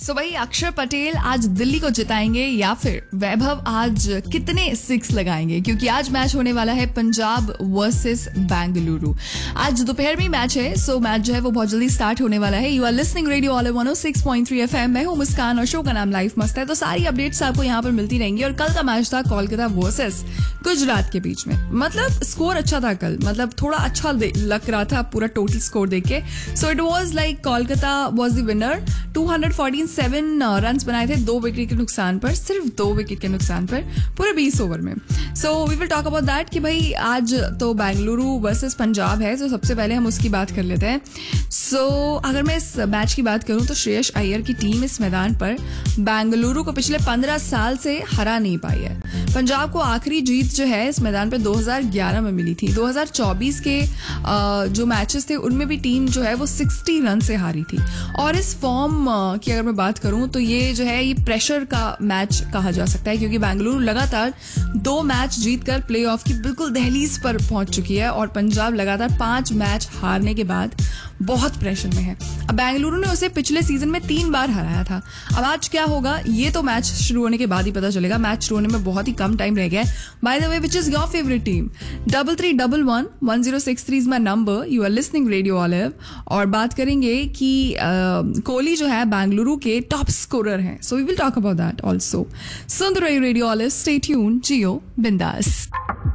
सो भाई अक्षर पटेल आज दिल्ली को जिताएंगे या फिर वैभव आज कितने सिक्स लगाएंगे, क्योंकि आज मैच होने वाला है पंजाब वर्सेस बेंगलुरु। आज दोपहर में मैच है, सो मैच जो है वो बहुत जल्दी स्टार्ट होने वाला है। You are listening radio all 106.3 FM। मैं हूँ मुस्कान और शो का नाम लाइफ मस्त है, तो सारी अपडेट्स आपको यहाँ पर मिलती रहेंगी। और कल का मैच था कोलकाता वर्सेस गुजरात के बीच में। मतलब स्कोर अच्छा था कल, मतलब थोड़ा अच्छा लग रहा था पूरा टोटल स्कोर देख के। So it was like Kolkata was the winner. 247 run बनाए थे 2 विकेट के नुकसान पर, सिर्फ 2 विकेट के नुकसान पर पूरे 20 ओवर में। So we will talk about that कि भाई आज तो बेंगलुरु वर्सेस पंजाब है, तो सबसे पहले हम उसकी बात कर लेते हैं। सो अगर मैं इस मैच की बात करूं तो श्रेयस अय्यर की टीम इस मैदान पर बेंगलुरु को पिछले 15 साल से हरा नहीं पाई है। पंजाब को आखिरी जीत जो है इस मैदान पर 2011 में मिली थी। 2024 के जो मैचेस थे उनमें भी टीम जो है वो 60 रन से हारी थी। और इस फॉर्म की अगर मैं बात करूं तो ये जो है ये प्रेशर का मैच कहा जा सकता है, क्योंकि बेंगलुरु लगातार 2 मैच जीतकर प्लेऑफ की बिल्कुल दहलीज पर पहुंच चुकी है और पंजाब लगातार 5 मैच हारने के बाद बहुत प्रेशर में है। अब बेंगलुरु ने उसे पिछले सीजन में 3 बार हराया था। अब आज क्या होगा ये तो मैच शुरू होने के बाद ही पता चलेगा। मैच शुरू होने में बहुत ही कम टाइम रह गया है। By the way, which is your favourite team? 33111063 is my number. You are listening radio olive. और बात करेंगे कि कोहली जो है बेंगलुरु के टॉप स्कोरर हैं, so we will talk about that also. सुन रहे रेडियो ऑलिव, स्टे ट्यून्ड, जियो बिंदास।